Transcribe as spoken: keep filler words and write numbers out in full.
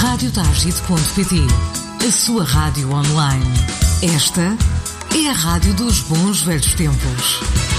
rádio tagit ponto pt, a sua rádio online. Esta é a rádio dos bons velhos tempos.